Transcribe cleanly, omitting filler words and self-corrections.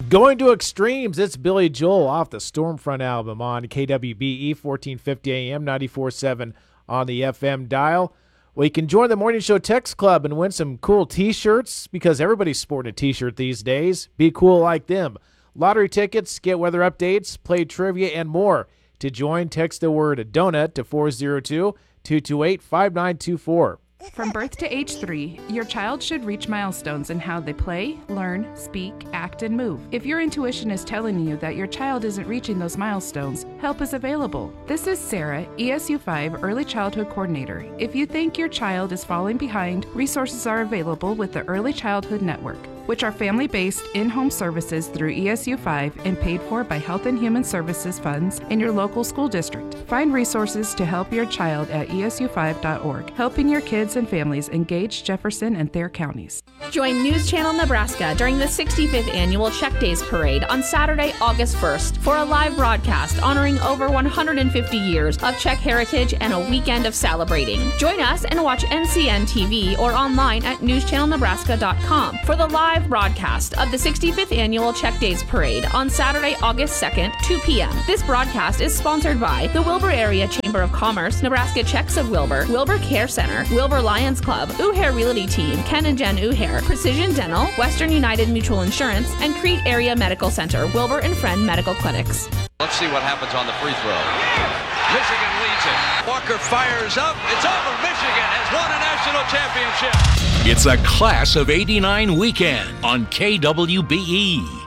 Going to Extremes, it's Billy Joel off the Stormfront album on KWBE 1450 AM, 94.7 on the FM dial. Well, you can join the Morning Show Text Club and win some cool T-shirts because everybody's sporting a T-shirt these days. Be cool like them. Lottery tickets, get weather updates, play trivia, and more. To join, text the word donut to 402-228-5924. From birth to age 3, your child should reach milestones in how they play, learn, speak, act, and move. If your intuition is telling you that your child isn't reaching those milestones, help is available. This is Sarah, ESU 5 Early Childhood Coordinator. If you think your child is falling behind, resources are available with the Early Childhood Network, which are family-based in-home services through ESU 5 and paid for by Health and Human Services funds in your local school district. Find resources to help your child at esu5.org, helping your kids and families engage Jefferson and Thayer counties. Join News Channel Nebraska during the 65th Annual Czech Days Parade on Saturday, August 1st for a live broadcast honoring over 150 years of Czech heritage and a weekend of celebrating. Join us and watch NCN TV or online at newschannelnebraska.com for the live broadcast of the 65th Annual Czech Days Parade on Saturday, August 2nd, 2 p.m. This broadcast is sponsored by the Wilbur Area Chamber of Commerce, Nebraska Czechs of Wilbur, Wilbur Care Center, Wilbur Lions Club, Uhair Realty Team, Ken and Jen Uhair, Precision Dental, Western United Mutual Insurance, and Crete Area Medical Center, Wilbur and Friend Medical Clinics. Let's see what happens on the free throw. Michigan leads it. Walker fires up. It's over. Michigan has won a national championship. It's a Class of '89 weekend on KWBE.